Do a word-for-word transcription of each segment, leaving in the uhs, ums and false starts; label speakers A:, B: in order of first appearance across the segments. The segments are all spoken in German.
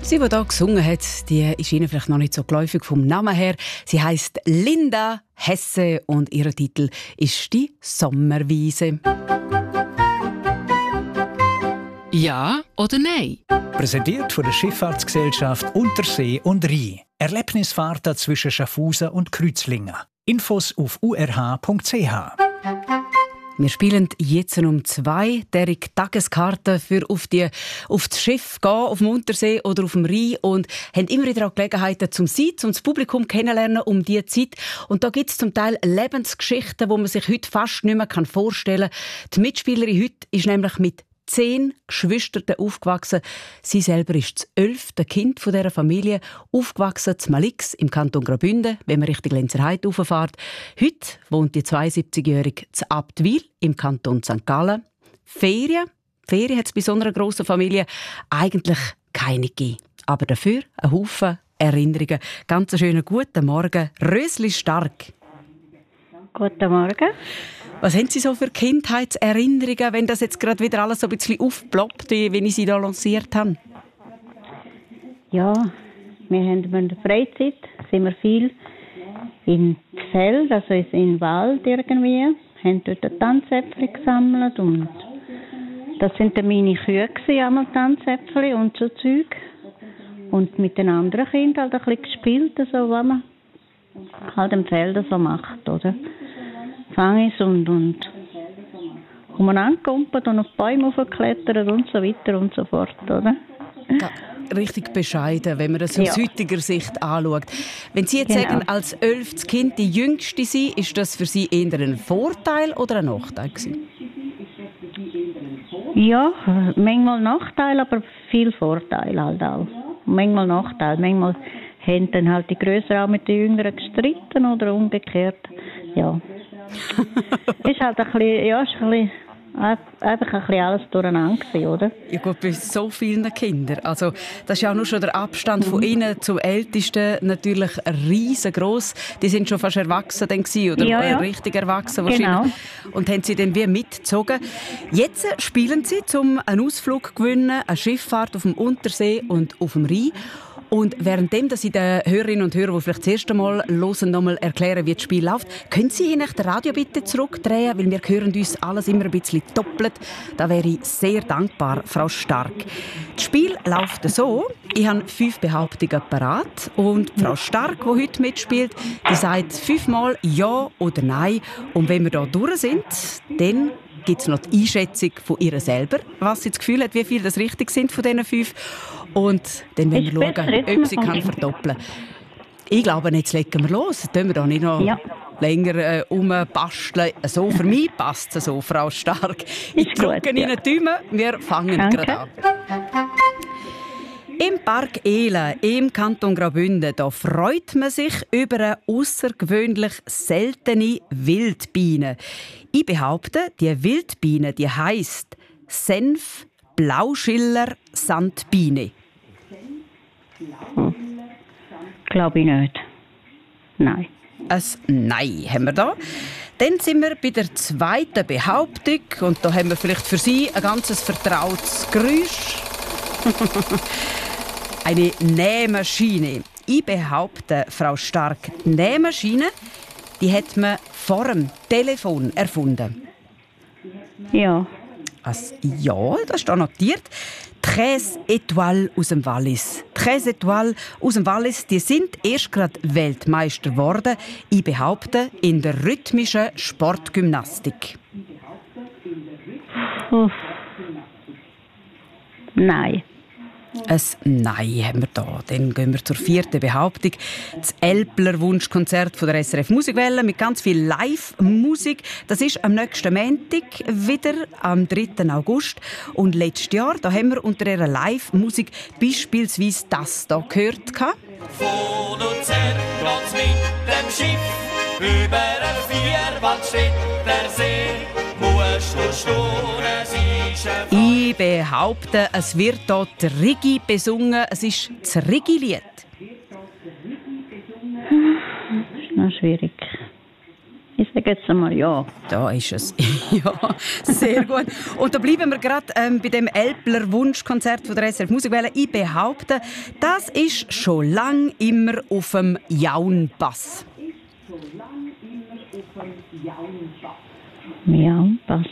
A: Sie, die hier gesungen hat, die ist Ihnen vielleicht noch nicht so geläufig vom Namen her. Sie heisst Linda Hesse und ihr Titel ist «Die Sommerwiese».
B: Ja oder nein?
C: Präsentiert von der Schifffahrtsgesellschaft Untersee und Rhein. Erlebnisfahrten zwischen Schaffhausen und Kreuzlingen. Infos auf u r h punkt c h.
A: Wir spielen jetzt um zwei derige Tageskarten für auf, die, auf das Schiff gehen, auf dem Untersee oder auf dem Rhein und haben immer wieder auch Gelegenheiten zum Sein, um das Publikum kennenlernen um diese Zeit. Und da gibt es zum Teil Lebensgeschichten, die man sich heute fast nicht mehr vorstellen kann. Die Mitspielerin heute ist nämlich mit zehn Geschwistern aufgewachsen. Sie selber ist das elfte Kind dieser Familie, aufgewachsen zu Malix im Kanton Graubünden, wenn man Richtung Lenzerheide rauffährt. Heute wohnt die zweiundsiebzigjährige zu Abtwil im Kanton Sankt Gallen. Ferien, Ferien hat es bei so einer grossen Familie eigentlich keine gegeben. Aber dafür ein Haufen Erinnerungen. Ganz einen schönen guten Morgen, Rösli Stark.
D: Guten Morgen.
A: Was haben Sie so für Kindheitserinnerungen, wenn das jetzt gerade wieder alles so ein bisschen aufploppt, wie ich Sie da lanciert habe?
D: Ja, wir haben in der Freizeit sind wir viel im Feld, also im Wald irgendwie, haben dort Tanzäpfel gesammelt und das sind dann meine Kühe gewesen, einmal Tanzäpfel und so Zeug. Und mit den anderen Kindern halt ein bisschen gespielt, so, was man halt im Feld so macht, oder? Fangis und, und umeinander gekumpelt und auf die Bäume hochgeklettert und so weiter und so fort, oder?
A: Ja, richtig bescheiden, wenn man das aus
D: ja.
A: heutiger Sicht anschaut. Wenn Sie jetzt
D: genau.
A: sagen, als elftes Kind die Jüngste sind, ist das für Sie eher ein Vorteil oder ein Nachteil gewesen?
D: Ja, manchmal Nachteil, aber viel Vorteil halt auch. Manchmal Nachteil, manchmal haben dann halt die Größeren auch mit den Jüngeren gestritten oder umgekehrt, ja. ist halt ein bisschen, ja, ist ein bisschen, einfach ein bisschen alles durcheinander gewesen, oder?
A: Ja gut, bei so vielen Kindern. Also, das ist ja auch nur schon der Abstand mhm. von Ihnen zum Ältesten natürlich riesengroß. Die sind schon fast erwachsen dann gewesen, oder
D: ja, ja.
A: richtig erwachsen wahrscheinlich. Genau. Und haben Sie dann wie mitgezogen. Jetzt spielen Sie, um einen Ausflug zu gewinnen, eine Schifffahrt auf dem Untersee und auf dem Rhein. Und währenddem, dass Sie den Hörerinnen und Hörern, die vielleicht das erste Mal hören, noch mal erklären, wie das Spiel läuft, können Sie Ihnen das Radio bitte zurückdrehen, weil wir hören uns alles immer ein bisschen doppelt. Da wäre ich sehr dankbar, Frau Stark. Das Spiel läuft so, ich habe fünf Behauptungen parat und Frau Stark, die heute mitspielt, die sagt fünfmal Ja oder Nein. Und wenn wir da durch sind, dann gibt es noch die Einschätzung von ihr selber, was sie das Gefühl hat, wie viele das richtig sind von diesen fünf. Und dann wollen wir schauen, ob sie kann verdoppeln kann. Ich glaube, jetzt legen wir los. Dann können wir da nicht noch ja. länger äh, rumbasteln. So, für mich passt es so, Frau Stark. Ich drücke Ihnen ja. die Daumen. Wir fangen
D: Danke.
A: gerade an. Im Park Ehlen im Kanton Graubünden da freut man sich über eine außergewöhnlich seltene Wildbiene. Ich behaupte, die Wildbiene die heisst Senf Blauschiller Sandbiene.
D: Hm. Glaube ich nicht. Nein.
A: Ein Nein haben wir da. Dann sind wir bei der zweiten Behauptung und da haben wir vielleicht für Sie ein ganz vertrautes Geräusch. Eine Nähmaschine. Ich behaupte, Frau Stark, Nähmaschine, die hat man vor dem Telefon erfunden.
D: Ja.
A: Also, ja, das ist da notiert. Treize Étoiles aus dem Wallis. Treize Étoiles aus dem Wallis, die sind erst gerade Weltmeister geworden. Ich behaupte, in der rhythmischen Sportgymnastik.
D: Uff. Nein.
A: Ein Nein haben wir da. Dann gehen wir zur vierten Behauptung. Das Elbler Wunschkonzert von der S R F Musikwelle mit ganz viel Live-Musik. Das ist am nächsten Montag wieder, am dritten August. Und letztes Jahr da haben wir unter ihrer Live-Musik beispielsweise das hier gehört.
E: Von Luzern geht's mit dem Schiff über einen Vierwaldstätter See. Musst du staunen, es ist ein
A: Ich behaupte, es wird hier die Rigi besungen. Es ist das Rigi-Lied.
D: Das ist noch schwierig. Ich sage sage jetzt einmal ja.
A: Da ist es. Ja, sehr gut. Und da bleiben wir gerade ähm, bei dem Elbler Wunschkonzert von der S R F Musikwelle. Ich behaupte, das ist schon lange immer auf dem Jaunpass.
D: Ja, was?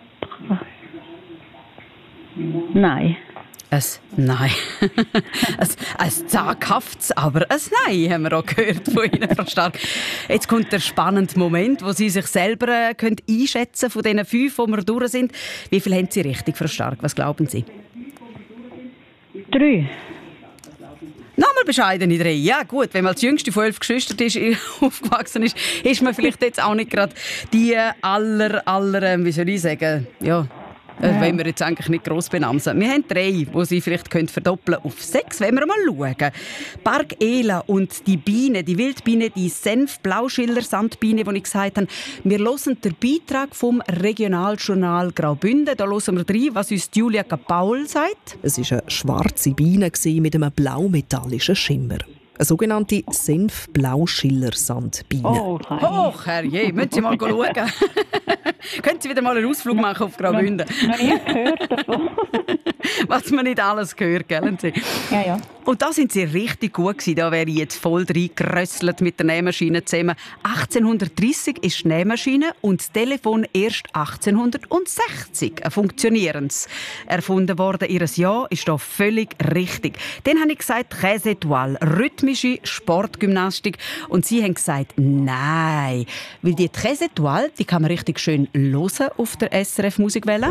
D: Nein.
A: Ein Nein. ein, ein zaghaftes, aber ein Nein haben wir auch gehört von Ihnen, Frau Stark. Jetzt kommt der spannende Moment, wo Sie sich selber äh, können einschätzen von diesen fünf, die wir durch sind. Wie viel haben Sie richtig, Frau Stark? Was glauben Sie?
D: Drei.
A: Nochmal bescheidene drei. Ja gut, wenn man als jüngste von elf Geschwistern ist, aufgewachsen ist, ist man vielleicht jetzt auch nicht gerade die aller, aller, wie soll ich sagen, ja... Ja. Wenn wir jetzt eigentlich nicht gross benamsen. Wir haben drei, die Sie vielleicht verdoppeln können auf sechs, wenn wir mal schauen. Park Ela und die Biene, die Wildbiene, die Senf-Blauschiller-Sandbiene, die ich gesagt habe. Wir hören den Beitrag vom Regionaljournal Graubünden. Da hören wir rein, was uns Julia Paul sagt.
F: Es war eine schwarze Biene mit einem blau-metallischen Schimmer. Eine sogenannte Senf-Blauschiller-Sandbiene.
D: Oh,
A: Hoch, herrje, müssen Sie mal schauen. Können Sie wieder mal einen Ausflug machen auf Graubünden?
D: Noch nie gehört davon.
A: Was man nicht alles gehört, gell?
D: Ja, ja.
A: Und da sind Sie richtig gut gewesen. Da wäre ich jetzt voll reingerösselt mit der Nähmaschine zusammen. achtzehnhundertdreissig ist die Nähmaschine und das Telefon erst achtzehnhundertsechzig. Ein funktionierendes. Erfunden worden. Ihr Ja ist da völlig richtig. Dann habe ich gesagt, Treize Étoiles, rhythmische Sportgymnastik. Und Sie haben gesagt, nein. Weil die Treize Étoiles, die kann man richtig schön hören auf der S R F Musikwelle.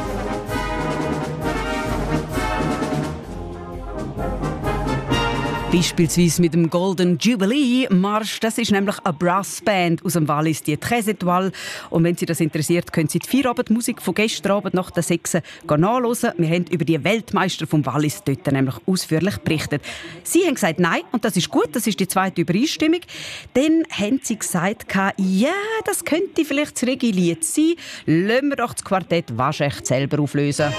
A: Beispielsweise mit dem Golden Jubilee Marsch. Das ist nämlich eine Brassband aus dem Wallis, die Treize Étoiles. Und wenn Sie das interessiert, können Sie die Feierabendmusik von gestern Abend nach der sechs nachhören. Wir haben über die Weltmeister vom Wallis dort nämlich ausführlich berichtet. Sie haben gesagt nein, und das ist gut, das ist die zweite Übereinstimmung. Dann haben Sie gesagt, ja, das könnte vielleicht das Regie-Lied sein. Lassen wir doch das Quartett waschecht selber auflösen.